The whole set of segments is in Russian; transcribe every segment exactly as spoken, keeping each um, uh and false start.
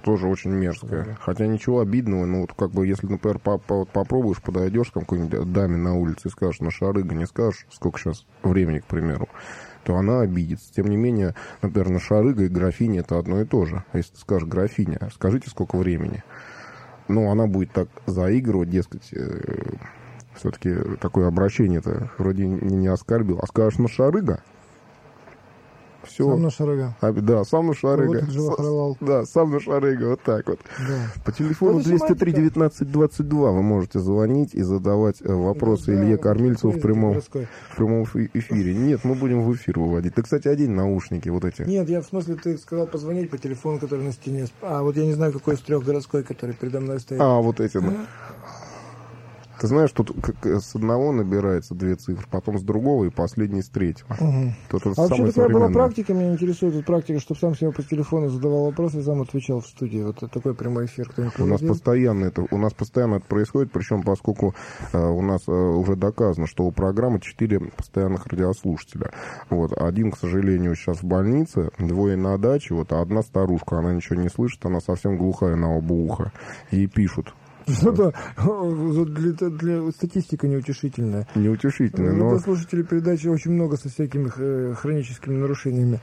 тоже очень мерзкое. Да. Хотя ничего обидного, ну вот как бы если, например, по -по попробуешь, подойдешь к какой-нибудь даме на улице и скажешь, ну шарыга, не скажешь, сколько сейчас времени, к примеру, то она обидится. Тем не менее, например, на шарыга и графиня это одно и то же. А если ты скажешь графиня, скажите, сколько времени. Ну, она будет так заигрывать, дескать, э, все-таки такое обращение-то вроде не, не оскорбил. А скажешь, ну шарыга, все. Сам на шарыга. А, да, сам на шарыга. Вот да, сам на шарыга, вот так вот. Да. По телефону двести три девятнадцать двадцать два вы можете звонить и задавать вопросы да, Илье Кормильцеву в прямом, в прямом эфире. Нет, мы будем в эфир выводить. Ты, кстати, одень наушники вот эти. Нет, я в смысле, ты сказал позвонить по телефону, который на стене. А, вот я не знаю, какой из трех городской, который передо мной стоит. А, вот эти, да. Ты знаешь, тут с одного набирается две цифры, потом с другого и последний с третьего. Угу. Тут а вообще такая была практика, меня интересует эта практика, чтобы сам себе по телефону задавал вопросы и сам отвечал в студии. Вот такой прямой эфир кто-нибудь у нас постоянно это, у нас постоянно это происходит, причем поскольку э, у нас э, уже доказано, что у программы четыре постоянных радиослушателя. Вот. Один, к сожалению, сейчас в больнице, двое на даче, вот, а одна старушка, она ничего не слышит, она совсем глухая на оба уха. Ей пишут. Что-то для, для статистика неутешительная. Неутешительная, но... слушателей передачи очень много со всякими э, хроническими нарушениями.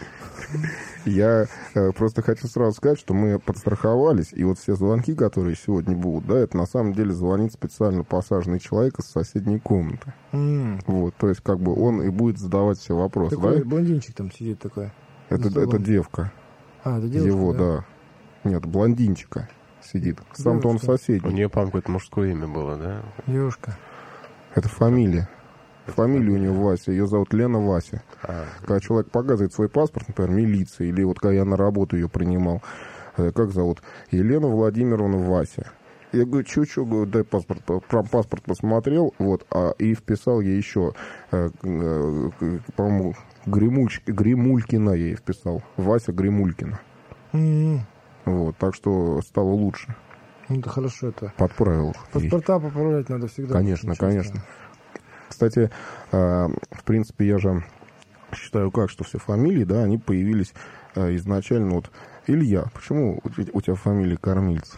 Я э, просто хочу сразу сказать, что мы подстраховались, и вот все звонки, которые сегодня будут, да, это на самом деле звонит специально посаженный человек из соседней комнаты. Mm. Вот, то есть как бы он и будет задавать все вопросы. Такой да? блондинчик там сидит такой. Это, это девка. А, это девушка, Его, да? да. Нет, блондинчика сидит. Сам-то он соседний. У нее, по-моему, какое-то мужское имя было, да? Девушка. Это фамилия. Фамилия у нее Вася, ее зовут Лена Вася. А. Когда человек показывает свой паспорт, например, милиции, или вот когда я на работу ее принимал, как зовут? Елена Владимировна Вася. Я говорю, чё-чё, говорю, дай паспорт, про паспорт посмотрел, вот, а и вписал ей еще, по-моему, Гремульч, Гремулькина я ей вписал. Вася Гремулькина. Mm-hmm. Вот, так что стало лучше. Ну, это хорошо это. Подправил. Паспорта ей. Поправлять надо всегда. Конечно, конечно. Кстати, э, в принципе, я же считаю как, что все фамилии, да, они появились э, изначально вот Илья. Почему у, у тебя фамилия Кормильцев?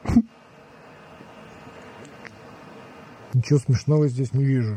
Ничего смешного здесь не вижу.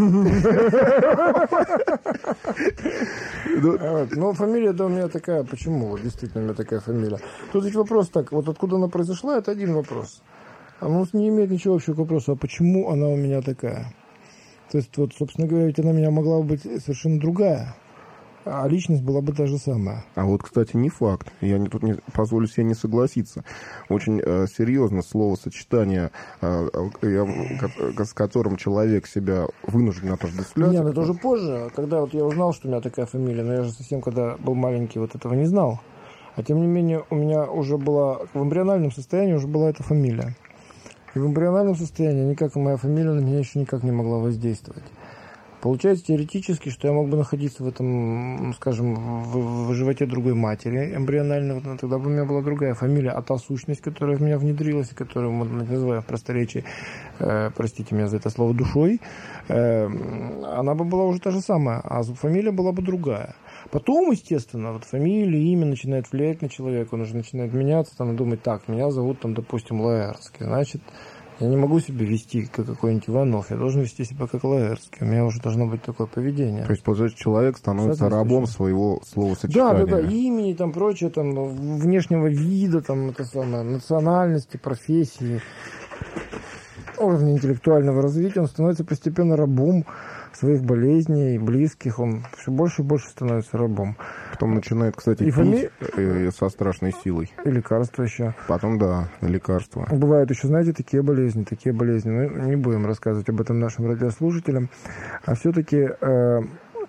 Ну, фамилия-то у меня такая. Почему? Вот действительно у меня такая фамилия. Тут ведь вопрос так, вот откуда она произошла, это один вопрос. Она не имеет ничего общего к вопросу, а почему она у меня такая? То есть, вот, собственно говоря, ведь она у меня могла быть совершенно другая. А личность была бы та же самая. А вот, кстати, не факт. Я не, тут не позволю себе не согласиться. Очень э, серьезно словосочетание, э, э, с которым человек себя вынужден отождествлять. Нет, это уже позже, когда вот я узнал, что у меня такая фамилия, но я же совсем, когда был маленький, вот этого не знал. А тем не менее, у меня уже была, в эмбриональном состоянии уже была эта фамилия. И в эмбриональном состоянии никак моя фамилия на меня еще никак не могла воздействовать. Получается теоретически, что я мог бы находиться в этом, скажем, в, в животе другой матери эмбриональной, тогда бы у меня была другая фамилия, а та сущность, которая в меня внедрилась, которую мы называем в просторечии, э, простите меня за это слово, душой, э, она бы была уже та же самая, а фамилия была бы другая. Потом, естественно, вот фамилия, имя начинает влиять на человека, он уже начинает меняться, там, и думать, так, меня зовут, там, допустим, Лаэрский, значит, я не могу себя вести, как какой-нибудь Иванов. Я должен вести себя, как Лаэрский. У меня уже должно быть такое поведение. То есть, получается, человек становится рабом своего словосочетания. Да, да, да. Имени, там, прочее, там, внешнего вида, там, это самое, национальности, профессии, уровня интеллектуального развития. Он становится постепенно рабом своих болезней, близких. Он все больше и больше становится рабом. Потом начинает, кстати, и пить фами... со страшной силой. И лекарства еще. Потом, да, лекарства. Бывают еще, знаете, такие болезни, такие болезни. Мы не будем рассказывать об этом нашим радиослушателям. А все-таки э,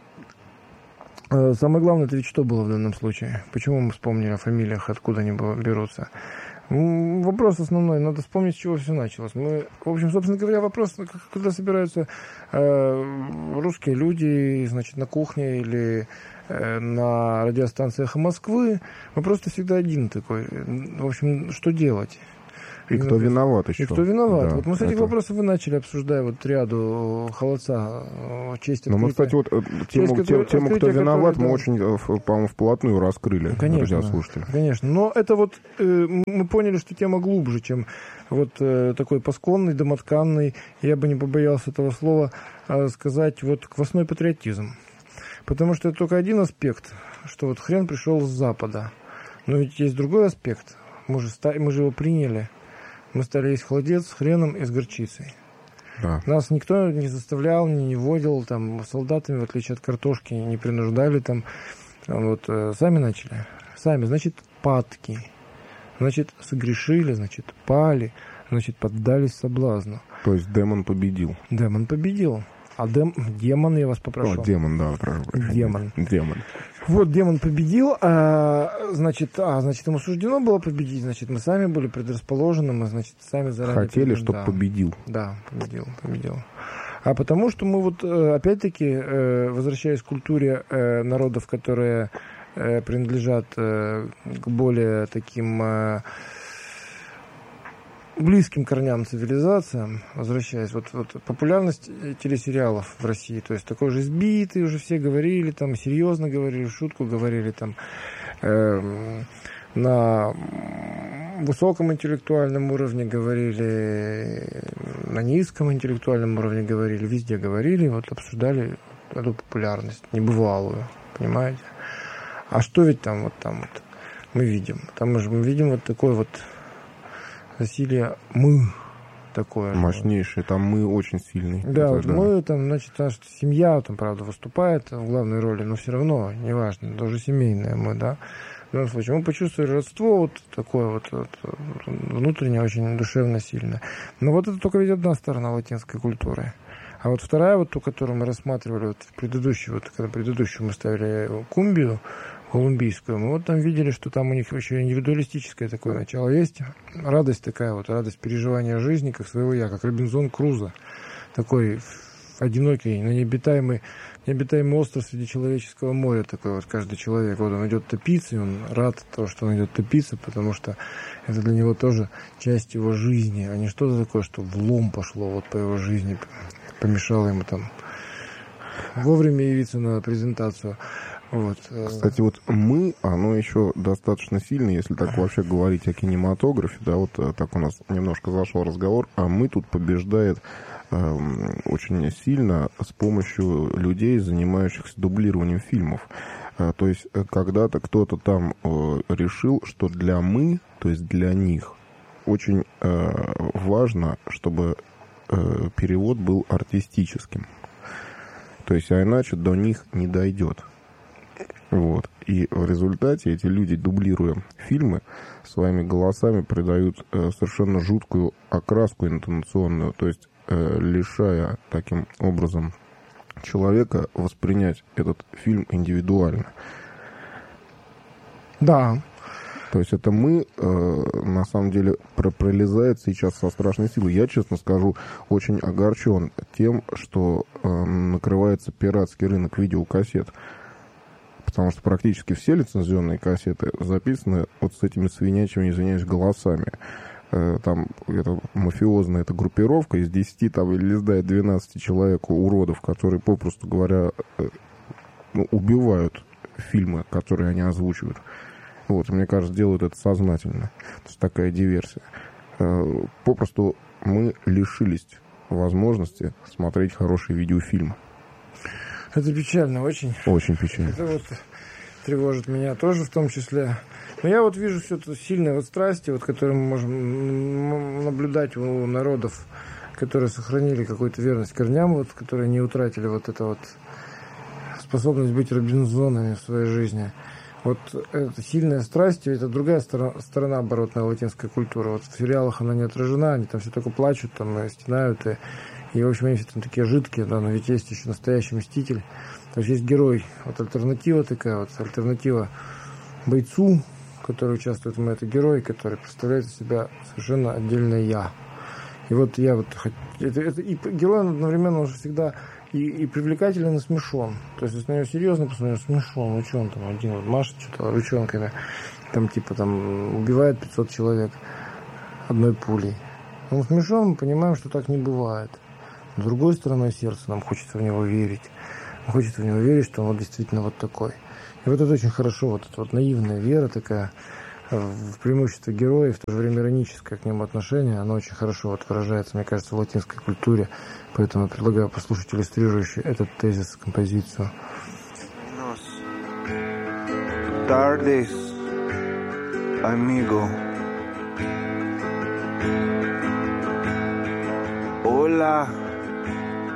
э, самое главное, это ведь что было в данном случае? Почему мы вспомнили о фамилиях, откуда они берутся? Вопрос основной, надо вспомнить, с чего все началось. Мы, в общем, собственно говоря, вопрос, когда собираются э, русские люди, значит, на кухне или э, на радиостанции «Эхо Москвы», вопрос-то всегда один такой. В общем, что делать? И кто виноват еще. И кто виноват. Да, вот мы с этих это... вопросов и начали, обсуждая вот триаду холодца, честь открытия. Но мы, кстати, вот тему, честь, тему, тему кто виноват, который, мы да. очень, по-моему, вплотную раскрыли. Конечно, слушатели. конечно. Но это вот э, мы поняли, что тема глубже, чем вот э, такой пасконный, домотканный, я бы не побоялся этого слова э, сказать, вот квасной патриотизм. Потому что это только один аспект, что вот хрен пришел с Запада. Но ведь есть другой аспект. Мы же, ста- мы же его приняли. Мы стали есть холодец с хреном и с горчицей. Да. Нас никто не заставлял, не вводил там солдатами, в отличие от картошки, не принуждали там. Вот э, сами начали. Сами, значит, падки. Значит, согрешили, значит, пали, значит, поддались соблазну. То есть демон победил. Демон победил. А дем... демон, я вас попрошу. О, демон, да, прошу прощения. Демон. Демон. Вот демон победил, а, значит, а, значит, ему суждено было победить, значит, мы сами были предрасположены, мы, значит, сами заранее... Хотели, победили. чтобы да. победил. Да, победил, победил. А потому что мы вот, опять-таки, возвращаясь к культуре народов, которые принадлежат к более таким... близким корням цивилизациям, возвращаясь, вот, вот популярность телесериалов в России, то есть такой же избитый, уже все говорили, там, серьезно говорили, шутку говорили, там, э, на высоком интеллектуальном уровне говорили, на низком интеллектуальном уровне говорили, везде говорили, вот обсуждали эту популярность небывалую, понимаете? А что ведь там, вот там вот мы видим? Там мы же мы видим вот такой вот засилие мы такое. Мощнейшее. Там мы очень сильный. Да, это, вот да. мы, там, значит, наша семья, там, правда, выступает в главной роли, но все равно, неважно, даже семейная мы, да. В любом случае, мы почувствовали родство вот такое вот, вот внутреннее, очень душевно сильное. Но вот это только ведь одна сторона латинской культуры. А вот вторая, вот ту, которую мы рассматривали, вот предыдущую, вот когда предыдущую мы ставили Кумбию, колумбийскую, мы вот там видели, что там у них еще индивидуалистическое такое начало есть. Радость такая вот, радость переживания жизни, как своего я, как Робинзон Крузо. Такой одинокий, но необитаемый, необитаемый остров среди человеческого моря. Такой вот каждый человек. Вот он идет топиться, и он рад того, что он идет топиться, потому что это для него тоже часть его жизни, а не что-то такое, что влом пошло вот по его жизни, помешало ему там вовремя явиться на презентацию. Вот. Кстати, вот мы, оно еще достаточно сильно, если так вообще говорить о кинематографе, да, вот так у нас немножко зашел разговор, а мы тут побеждает э, очень сильно с помощью людей, занимающихся дублированием фильмов. Э, то есть когда-то кто-то там э, решил, что для мы, то есть для них, очень э, важно, чтобы э, перевод был артистическим. То есть, а иначе до них не дойдет. Вот. И в результате эти люди, дублируя фильмы, своими голосами придают э, совершенно жуткую окраску интонационную, то есть э, лишая таким образом человека воспринять этот фильм индивидуально. Да. То есть это мы, э, на самом деле, пролезает сейчас со страшной силой. Я, честно скажу, очень огорчен тем, что э, накрывается пиратский рынок видеокассет. Потому что практически все лицензионные кассеты записаны вот с этими свинячьими, извиняюсь, голосами. Там это мафиозная эта группировка из десяти там, или из двенадцати человек, уродов, которые, попросту говоря, ну, убивают фильмы, которые они озвучивают. Вот, мне кажется, делают это сознательно. То есть такая диверсия. Попросту мы лишились возможности смотреть хорошие видеофильмы. Это печально очень. Очень печально. Это вот тревожит меня тоже в том числе. Но я вот вижу все это сильные вот страсти, вот, которые мы можем наблюдать у народов, которые сохранили какую-то верность корням, вот, которые не утратили вот это вот способность быть Робинзонами в своей жизни. Вот это сильная страсть, это другая сторона, сторона оборотная латинской культуры. Вот в сериалах она не отражена, они там все только плачут, там и стенают, и И, в общем, они все там такие жидкие, да, но ведь есть еще настоящий мститель. То есть есть герой, вот альтернатива такая, вот альтернатива бойцу, который участвует в этом, это герой, который представляет из себя совершенно отдельное «я». И вот я вот... Это, это, и герой одновременно уже всегда и, и привлекателен, и смешон. То есть, если на него серьезно посмотреть, смешон, ну что он там один вот машет что-то ручонками, там типа там убивает пятьсот человек. одной пулей. Он смешон, мы понимаем, что так не бывает. С другой стороны, сердце нам хочется в него верить. Нам хочется в него верить, что он вот действительно вот такой. И вот это очень хорошо, вот эта вот наивная вера такая в преимущество героя, в то же время ироническое к нему отношение, оно очень хорошо вот выражается, мне кажется, в латинской культуре. Поэтому я предлагаю послушать иллюстрирующий этот тезис композицию. Tardes, amigo. Hola.